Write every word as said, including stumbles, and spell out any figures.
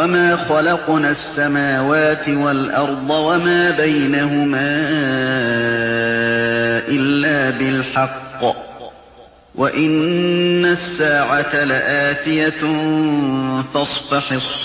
وَمَا خَلَقْنَا السَّمَاوَاتِ وَالْأَرْضَ وَمَا بَيْنَهُمَا إِلَّا بِالْحَقِّ وَإِنَّ السَّاعَةَ لَآتِيَةٌ فَاصْفَحِ